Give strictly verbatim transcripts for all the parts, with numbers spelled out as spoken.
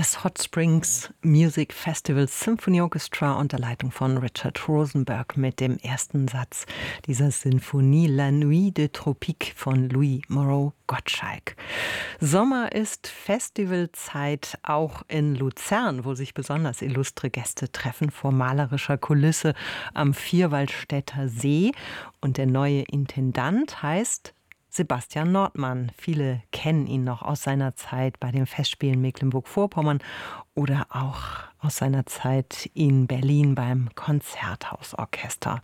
Das Hot Springs Music Festival Symphony Orchestra unter Leitung von Richard Rosenberg mit dem ersten Satz dieser Sinfonie La Nuit de Tropique von Louis Moreau Gottschalk. Sommer ist Festivalzeit auch in Luzern, wo sich besonders illustre Gäste treffen vor malerischer Kulisse am Vierwaldstätter See. Und der neue Intendant heißt Sebastian Nordmann. Viele kennen ihn noch aus seiner Zeit bei den Festspielen Mecklenburg-Vorpommern oder auch aus seiner Zeit in Berlin beim Konzerthausorchester.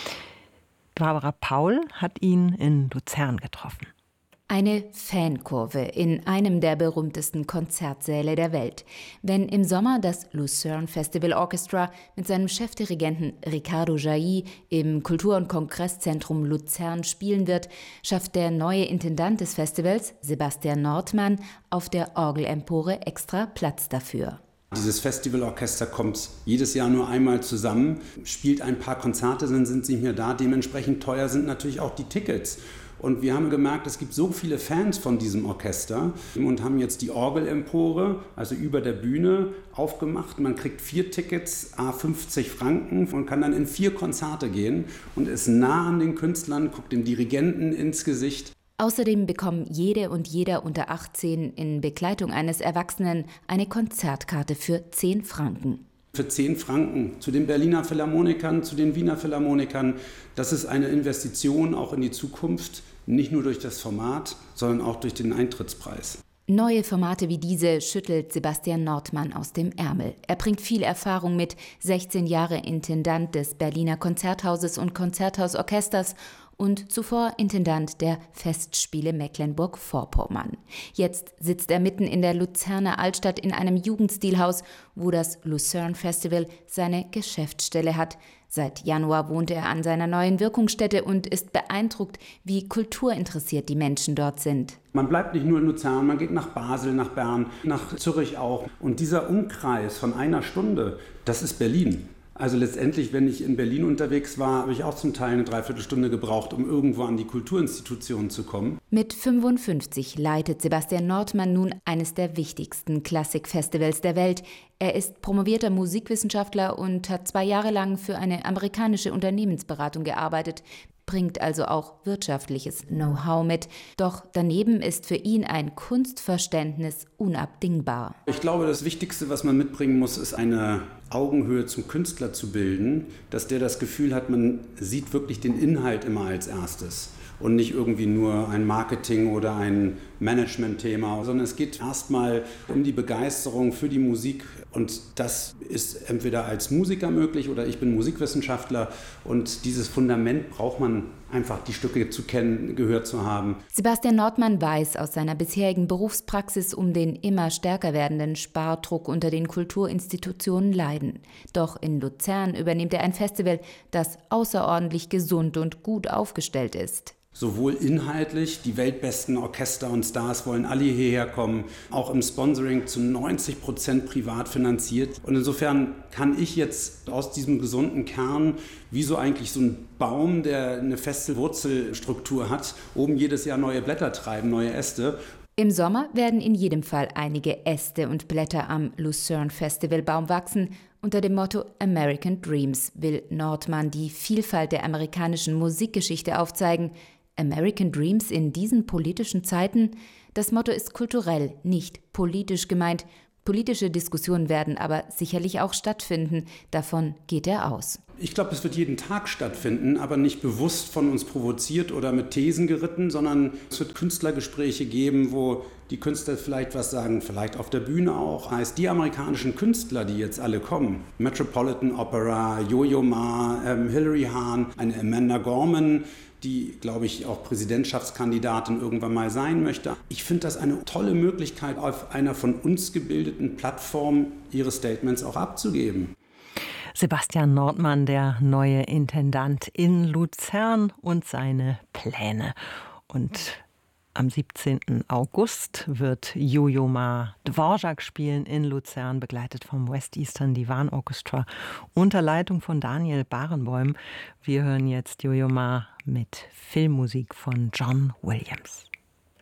Barbara Paul hat ihn in Luzern getroffen. Eine Fankurve in einem der berühmtesten Konzertsäle der Welt. Wenn im Sommer das Lucerne Festival Orchestra mit seinem Chefdirigenten Riccardo Jailly im Kultur- und Kongresszentrum Luzern spielen wird, schafft der neue Intendant des Festivals, Sebastian Nordmann, auf der Orgelempore extra Platz dafür. Dieses Festivalorchester kommt jedes Jahr nur einmal zusammen, spielt ein paar Konzerte, dann sind sie nicht mehr da. Dementsprechend teuer sind natürlich auch die Tickets. Und wir haben gemerkt, es gibt so viele Fans von diesem Orchester und haben jetzt die Orgelempore, also über der Bühne, aufgemacht. Man kriegt vier Tickets, à fünfzig Franken und kann dann in vier Konzerte gehen und ist nah an den Künstlern, guckt dem Dirigenten ins Gesicht. Außerdem bekommen jede und jeder unter achtzehn in Begleitung eines Erwachsenen eine Konzertkarte für zehn Franken. Für zehn Franken zu den Berliner Philharmonikern, zu den Wiener Philharmonikern. Das ist eine Investition auch in die Zukunft, nicht nur durch das Format, sondern auch durch den Eintrittspreis. Neue Formate wie diese schüttelt Sebastian Nordmann aus dem Ärmel. Er bringt viel Erfahrung mit, sechzehn Jahre Intendant des Berliner Konzerthauses und Konzerthausorchesters und zuvor Intendant der Festspiele Mecklenburg-Vorpommern. Jetzt sitzt er mitten in der Luzerner Altstadt in einem Jugendstilhaus, wo das Lucerne Festival seine Geschäftsstelle hat. Seit Januar wohnt er an seiner neuen Wirkungsstätte und ist beeindruckt, wie kulturinteressiert die Menschen dort sind. Man bleibt nicht nur in Luzern, man geht nach Basel, nach Bern, nach Zürich auch. Und dieser Umkreis von einer Stunde, das ist Berlin. Also letztendlich, wenn ich in Berlin unterwegs war, habe ich auch zum Teil eine Dreiviertelstunde gebraucht, um irgendwo an die Kulturinstitutionen zu kommen. Mit fünfundfünfzig leitet Sebastian Nordmann nun eines der wichtigsten Klassikfestivals der Welt. Er ist promovierter Musikwissenschaftler und hat zwei Jahre lang für eine amerikanische Unternehmensberatung gearbeitet, bringt also auch wirtschaftliches Know-how mit. Doch daneben ist für ihn ein Kunstverständnis unabdingbar. Ich glaube, das Wichtigste, was man mitbringen muss, ist eine Augenhöhe zum Künstler zu bilden, dass der das Gefühl hat, man sieht wirklich den Inhalt immer als erstes und nicht irgendwie nur ein Marketing- oder ein Management-Thema, sondern es geht erstmal um die Begeisterung für die Musik und das ist entweder als Musiker möglich oder ich bin Musikwissenschaftler und dieses Fundament braucht man einfach, die Stücke zu kennen, gehört zu haben. Sebastian Nordmann weiß aus seiner bisherigen Berufspraxis um den immer stärker werdenden Spardruck unter den Kulturinstitutionen leiden. Doch in Luzern übernimmt er ein Festival, das außerordentlich gesund und gut aufgestellt ist. Sowohl inhaltlich, die weltbesten Orchester und Stars wollen alle hierher kommen, auch im Sponsoring zu neunzig Prozent privat finanziert. Und insofern kann ich jetzt aus diesem gesunden Kern, wie so eigentlich so ein Baum, der eine feste Wurzelstruktur hat, oben jedes Jahr neue Blätter treiben, neue Äste. Im Sommer werden in jedem Fall einige Äste und Blätter am Lucerne Festivalbaum wachsen. Unter dem Motto American Dreams will Nordmann die Vielfalt der amerikanischen Musikgeschichte aufzeigen. American Dreams in diesen politischen Zeiten? Das Motto ist kulturell, nicht politisch gemeint. Politische Diskussionen werden aber sicherlich auch stattfinden. Davon geht er aus. Ich glaube, es wird jeden Tag stattfinden, aber nicht bewusst von uns provoziert oder mit Thesen geritten, sondern es wird Künstlergespräche geben, wo die Künstler vielleicht was sagen, vielleicht auf der Bühne auch. Heißt, die amerikanischen Künstler, die jetzt alle kommen, Metropolitan Opera, Yo-Yo Ma, ähm, Hilary Hahn, eine Amanda Gorman, die, glaube ich, auch Präsidentschaftskandidatin irgendwann mal sein möchte. Ich finde das eine tolle Möglichkeit, auf einer von uns gebildeten Plattform ihre Statements auch abzugeben. Sebastian Nordmann, der neue Intendant in Luzern und seine Pläne. Und am siebzehnten August wird Yo-Yo Ma Dvorak spielen in Luzern, begleitet vom West Eastern Divan Orchestra unter Leitung von Daniel Barenboim. Wir hören jetzt Yo-Yo Ma mit Filmmusik von John Williams.